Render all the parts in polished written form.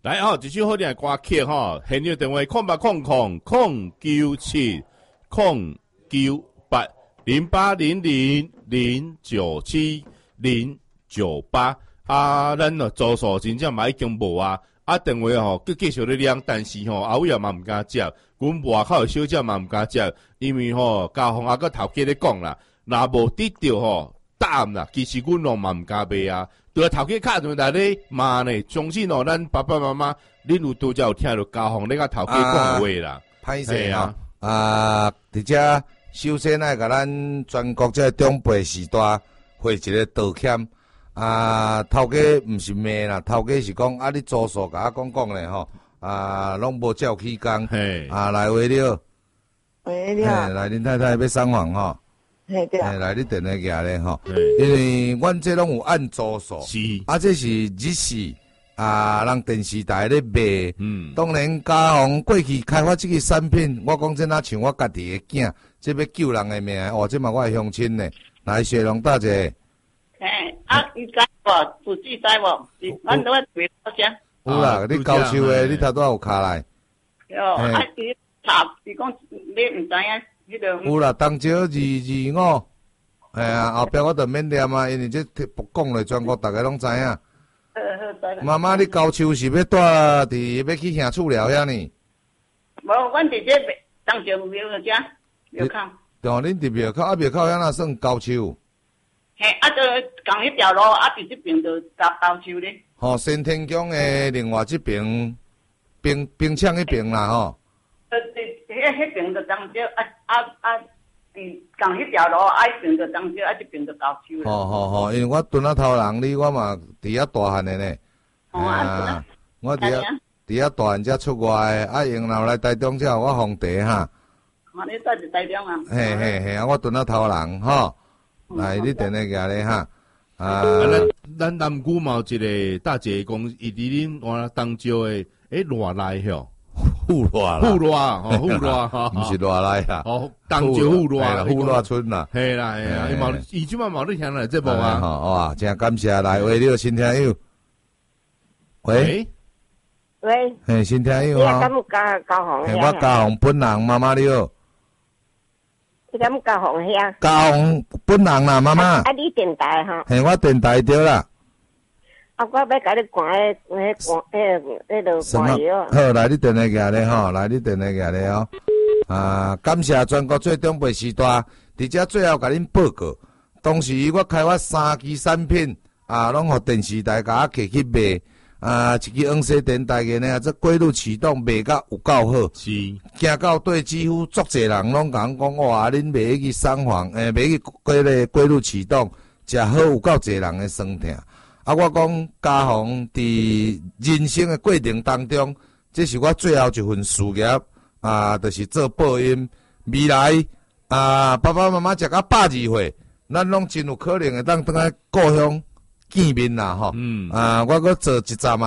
来哦，一首好听的歌曲吼，现场电话0800-097-098啊，咱租数真正嘛已经无啊，电话吼佮继续咧亮，但是吼阿伟也嘛毋敢接，阮外口的小姐嘛毋敢接，因为吼家风甲头家咧讲啦，若无得到吼答案啦，其实阮拢嘛毋敢卖啊。对头家敲电话来咧骂呢，相信哦，咱爸爸妈妈恁有拄则有听到家风咧甲头家讲的话啦。 歹势吼伫遮首先爱甲咱全国这中辈时代汇一个道歉。头家毋是骂啦，头家是讲你租数甲我讲咧吼，拢无照起工，来话了，来恁太太要送房吼，来你电话举咧吼，因为阮这拢有按租数，这是日时人电视台咧卖，当然家宏过去开发这个产品，我讲真像我家己的囝，这要救人的命，这嘛我的乡亲呢，来谢龙大姐。 伊知无？自己知无？阮都要对好声。 有啦，你高手的，你头拄有卡来。 伊查，伊讲你毋知影迄个。 有啦，当朝225，后壁我着免念啊，因为这讲咧，全国大家拢知影。妈妈，你高手是要住伫要去乡厝了遐呢？ 无，阮伫这当朝庙遮庙口。 哦，恁伫庙口，庙口遐那算高手。 就共迄条路，伫这边就高手咧。 新天宫的另外这边，冰枪迄边啦吼。 迄边就当朝，伫共迄条路，迄边就当朝，这边就高手咧。 因为我蹲头人，我嘛伫遐大汉的呢。我伫遐大汉才出外的，因若来台中才有我皇帝哈。 你在伫台中啊？ 嘿，我蹲头人吼。来，你电话举咧哈， 咱南区嘛有一个大姐讲，伊伫恁换当朝的偌内吼， 富偌啦， 富偌， 毋是偌内啊， 当朝富偌， 富偌村啦， 嘿啦，伊即摆嘛咧听来这无啊， 哇，真感谢来话了新听友，喂，嘿，新听友哈， 你敢交红？ 嘿，我交红本人妈妈你好。 你敢交红遐？ 交红本人啦，妈妈。 你电台哈？ 嘿，我电台对啦。 我要甲你灌灌药。 好，来你电话举咧吼，来你电话举咧哦。感谢全国最中辈时代，伫遮最后甲恁报告，当时我开发3期产品，拢互电视台甲我摕去卖。一支黄色电台嘅呢，这轨路启动卖甲有够好， 是， 行到对几乎足侪人拢讲哇，恁卖去送房，卖去迄个轨路启动，食好有够侪人嘅酸疼。我讲家宏伫人生嘅过程当中，这是我最后一份事业，就是做播音。未来爸爸妈妈食到82岁，咱拢真有可能会当来故乡。见面啦吼，我搁做一站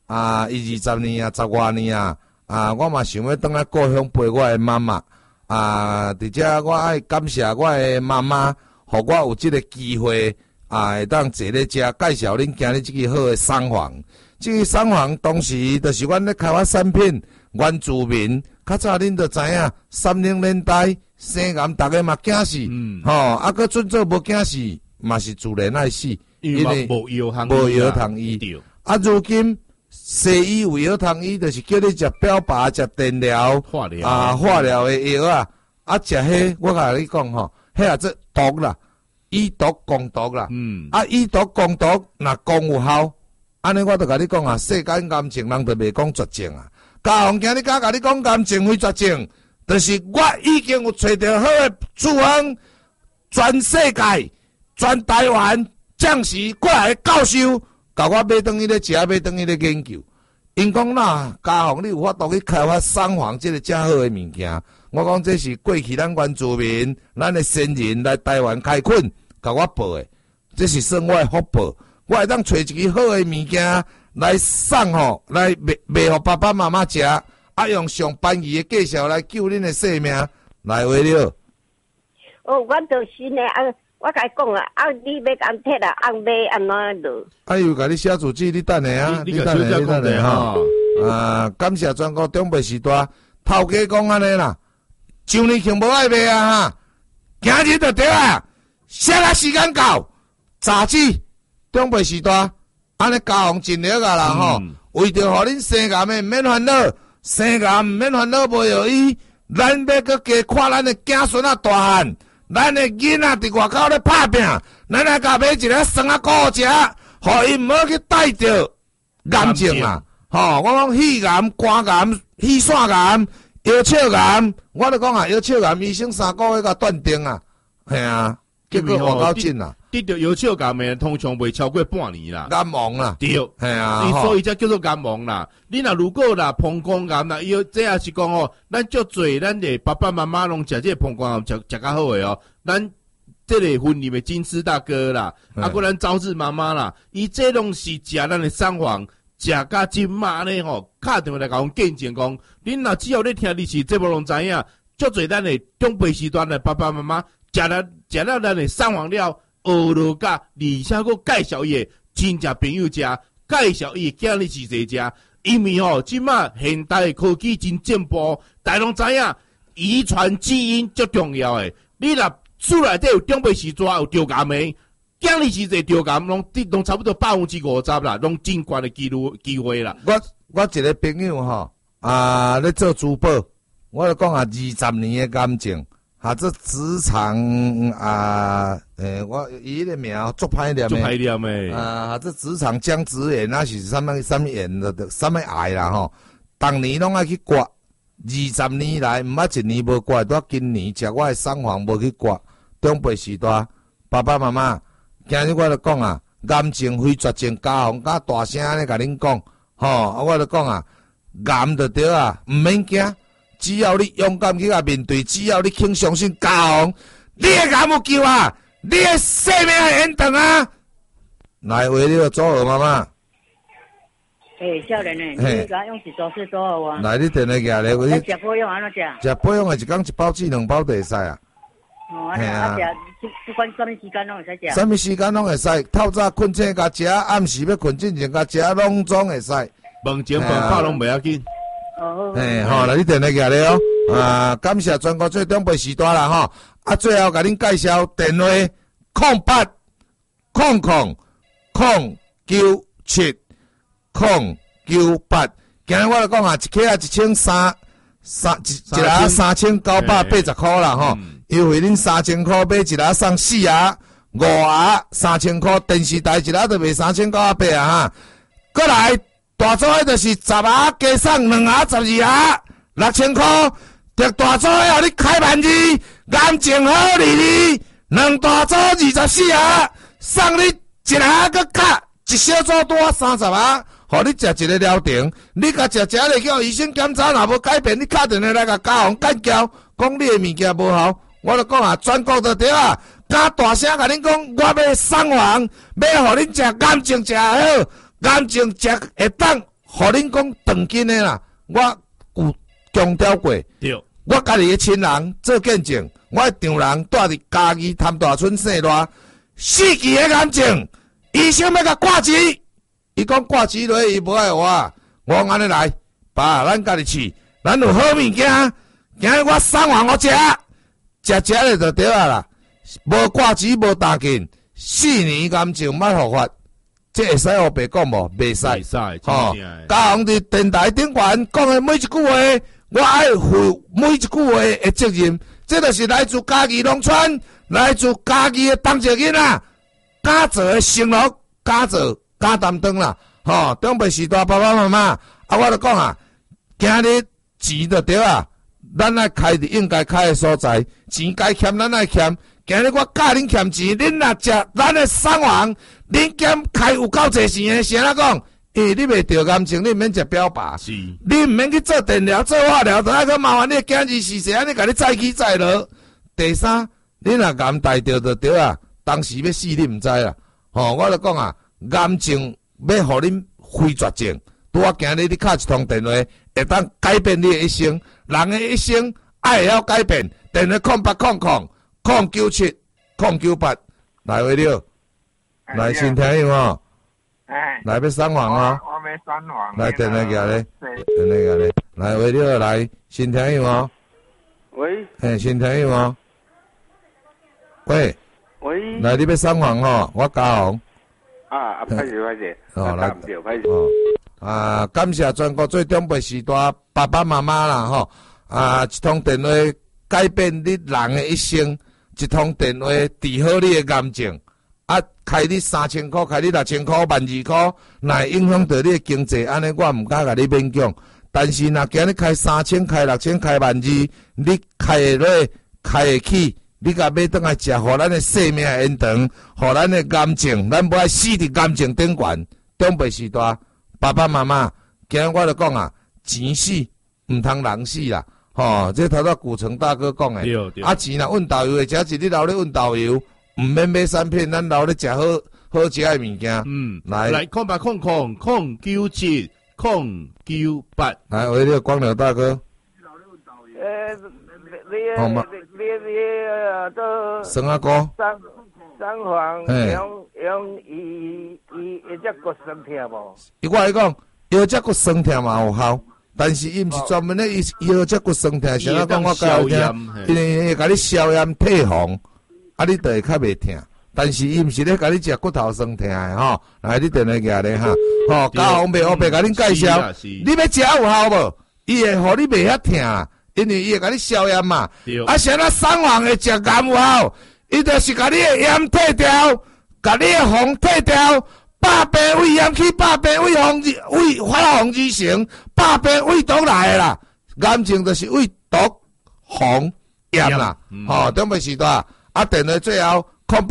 20年10多年我嘛想要倒来故乡陪我的妈妈伫遮我爱感谢我的妈妈，互我有这个机会会当坐咧遮介绍恁今日这个好的厂房。这个厂房当时就是阮咧开发产品，原住民较早恁就知影，30年代生癌大家嘛惊死，搁准做无惊死，嘛是自然爱死。 因为无药通医， 如今西医有药通医，就是叫你食标靶、食电疗、化疗的药食迄我甲你讲吼，迄这毒啦，以毒攻毒啦，以毒攻毒，若攻有效，安尼我就甲你讲世间癌症人就袂讲绝症家宏今日甲你讲癌症非绝症，就是我已经有找到好的处方，全世界、全台湾。将士过来教授，甲我买转去咧食，买转去咧研究。因讲家宏你有法度去开发厂房这个正好的物件。我讲这是过去咱原住民、咱的先人来台湾开垦，甲我报的，这是算我的福报。我会当找一个好的物件来送来卖互爸爸妈妈食，用上便宜的价钱来救恁的性命，来话了。 我就是呢我甲伊讲你要安摕买安怎落？ 又甲你写字纸，你等下你等下吼。 感谢全国长辈时代头家讲安尼啦，上年庆无爱卖啊哈，今日就对啊，下来时间到，早起长辈时代安尼家风尽了啊啦吼，为着互恁生癌的免烦恼，生癌免烦恼无药医，咱要搁加看咱的子孙啊大汉，咱的囡仔伫外口咧拍拼，咱来甲买一个酸啊果食，互伊毋好去带着癌症啊。吼，我讲肺癌、肝癌、气栓癌、腰鞘癌，我咧讲啊，腰鞘癌医生3个月甲断定啊，系啊，结果活到尽啦。 得着腰鞘癌的通常袂超过半年啦， 癌亡啦， 对， 系啊， 所以才叫做癌亡啦。你若如果啦膀胱癌啦，伊这也是讲哦，咱足侪咱的爸爸妈妈拢食这膀胱癌食较好诶哦，咱这个婚礼的金丝大哥啦，啊，过咱朝日妈妈啦，伊这拢是食咱的三黄。食甲真麻呢吼，打电话来甲阮见证讲，恁若只要咧听历史节目拢知影，足侪咱的长辈时段的爸爸妈妈食了咱的三黄料，学落甲，而且佫介绍伊的亲戚朋友食，介绍伊的囝儿是谁食，因为吼，即马现代的科技真进步，大家拢知影，遗传基因足重要诶。你若厝内底有长辈时段有着癌的。今日是这着癌，拢差不多50%啦，拢真悬的机会啦。 我一个朋友吼，咧做珠宝，我就讲20年的癌症，这职场我伊个名足歹念的，这职场僵直炎那是什么炎的，什么癌啦吼，当年拢爱去刮，20年来毋捌一年无刮，拄今年食我的三黄无去刮，长辈时代爸爸妈妈。今日我就讲啊，癌症非绝症，家风甲大声安尼甲恁讲，吼，我就讲啊，癌就对啊，毋免惊，只要你勇敢去甲面对，只要你肯相信家风，你的癌有救啊，你的生命会延长啊。来，为了做好妈妈。 少年诶，你甲用一组是做好啊？ 来，你电话举咧，你食保养安怎食？ 食保养诶，一工1包至2包就会使啊。 系啊，不管什么时间拢会使食。 什么时间拢会使，透早困醒甲食，暗时要困之前甲食，拢总会使。 饭前饭后拢袂要紧。 好， 来你电话举咧哦。感谢全国最长辈时代啦吼。最后甲恁介绍电话：0800 097 098。今日我来讲啊，一克一粒3980块啦吼。优惠恁3000块买一粒送4盒，5盒3000块，电视台一粒就卖3980啊哈。过来大组的就是10盒加送2盒12盒，6000块。着大组的你开万字，眼睛好利，2大组24盒，送你1盒搁卡一小组多30盒，互你食一个疗程。你甲食咧叫医生检查，若无改变，你打电话来甲家访干交，讲你的物件无效。我就讲啊，全国就对啊，敢大声甲恁讲，我要送黄，要互恁食癌症食好，癌症食会当，互恁讲长筋的啦。我有强调过，我家己的亲人做见证，我的丈人住伫嘉义潭大村姓赖，4期的癌症，医生要甲挂机，伊讲挂机落伊无爱我安尼来，爸，咱家己试，咱有好物件，今日我送黄我食。食咧就对啊啦，无挂机无打紧，4年癌症莫复发，这会使互白讲无？袂使， 吼。 家行伫电台顶悬讲的每一句话，我爱负每一句话的责任。这就是来自家己农村，来自家己的当一囡仔，家做的承诺，家做家担当啦。吼，长辈时代爸爸妈妈，我就讲啊，今日钱就对啊。咱爱开伫应该开的所在，钱该欠咱爱欠。今日我教恁欠钱，恁若食咱的送黄，恁兼开有够济钱的，是安怎讲？你袂着癌症，你毋免食标靶，是，你毋免去做电疗、做化疗，就爱去麻烦你的囝儿是谁，安尼甲你再起再落。第三，你若癌大着就对啊，当时要死你毋知啦。我就讲啊，癌症要互恁非绝症。我今日你敲一通电话，会当改变你的一生。人的一生爱会晓改变。电话0800 097 098，来为了，来先听用哦。来要送黄哦。 我要选房。 来电话举咧，电话举咧，来喂，你好，来新听友哦。 喂。 嘿，新听友哦。喂。 喂。 来，你要送房吼，我嘉宏。 歹势。 哦，来。 歹势。 哦。感谢全国最长辈时代爸爸妈妈啦吼。一通电话改变你人的一生，一通电话治好你的癌症。开你3000块，开你6000块，12000块，若会影响到你的经济，安尼我毋敢甲你勉强。但是若今日开3000、开6000、开12000，你开会落，开会起，你甲买倒来食，互咱的生命延长，互咱的癌症，咱不爱死伫癌症顶悬。长辈时代，爸爸妈妈，今日我就讲钱死，毋通人死啦。这头古城大哥讲的。钱若运豆油的，假是你留咧运豆油。毋免买产品，咱留咧食好食的物件。 来0800097098。 来，喂，你光良大哥。 你都生阿哥。 三房用伊只骨酸痛无？ 我来讲，腰只骨酸痛嘛有效，但是伊毋是专门咧腰只骨酸痛，像讲我教你听，因为会甲你消炎退红。你就会较袂痛，但是伊毋是咧甲你食骨头酸痛的吼。来，你电话举咧哈，嘉宏白甲恁介绍，你要食有效无？伊会互你袂遐痛，因为伊会甲你消炎嘛。像咱送房的食癌有效，伊就是甲你的炎退掉，甲你的红退掉，百病胃炎去，百病胃发红而成，百病胃毒来的啦。癌症就是胃毒红炎啦，长辈时代。电话最后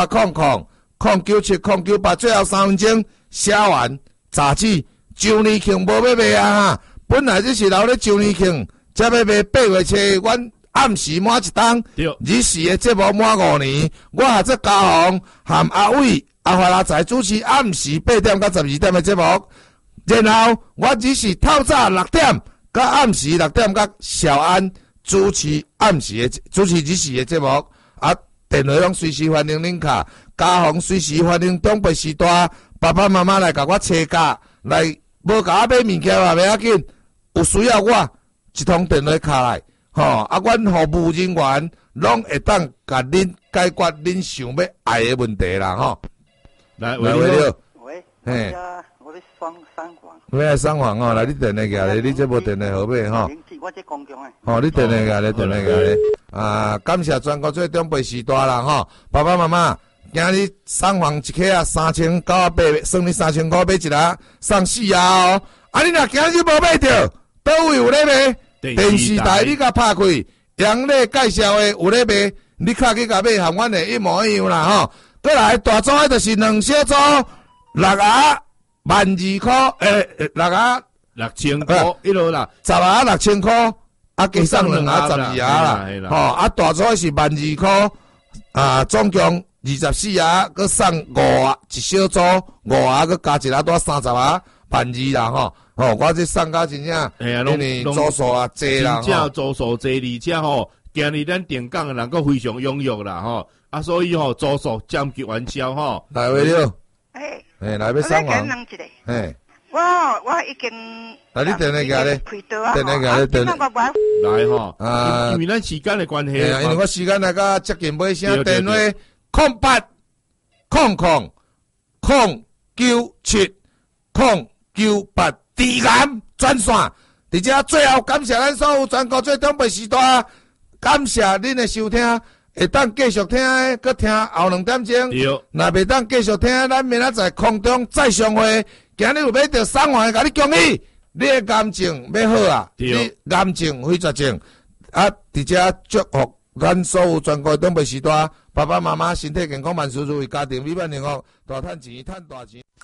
0800097098，最后3分钟写完。杂志周年庆无要卖啊！本来这是留咧周年庆，才要卖8月初，阮暗时满一档，日时的节目满5年。我和这嘉宏和阿伟、阿华拉仔主持暗时8点到12点的节目，然后我日时透早6点到暗时6点到小安主持日时的节目。电话拢随时欢迎恁卡，嘉宏随时欢迎长辈时代爸爸妈妈来甲我车架，来无甲我买物件嘛袂要紧，有需要我一通电话卡来，阮服务人员拢会当甲恁解决恁想要爱的问题啦， 来， 喂， 嘿， 我咧双三房。 你来送房来你电话举咧，你这无电话号码我这公共诶。 你电话举咧，电话举咧。感谢全国最长辈时代啦，爸爸妈妈，今日送房一客3900，算你3000块买一个，送4哦。你若今日无买着，倒位有咧卖？电视台你甲拍开，杨丽介绍的有咧卖，你卡去甲买，和阮的一模一样啦，过来大组的就是2小组，6盒12000块，6盒 6000块，一路啦 ，10盒6000块。加送2盒12盒啦，大组是12000块，总共24盒，佮送5盒，一小组5盒，佮加一盒多30盒，12000啦我这送到真正，因为组数济啦， 真正组数济，而且今日咱定岗的人佮非常踊跃啦所以组数占据完销来喂了，来要送啊，我已经。 你电话举咧，电话举咧，电话来因为咱时间的关系，因为我时间来甲接近尾声，电话0800097098智癌专线，而且最后感谢咱所有全国最长辈时代，感谢恁的收听，会当继续听的，佮听后2点钟，若袂当继续听，咱明仔载空中再相会。今日有买着送完，甲你恭喜，你的癌症要好啊！你癌症非绝症而且祝福咱所有全国长辈时代爸爸妈妈身体健康，万事如意，家庭美满幸福，大赚钱，赚大钱。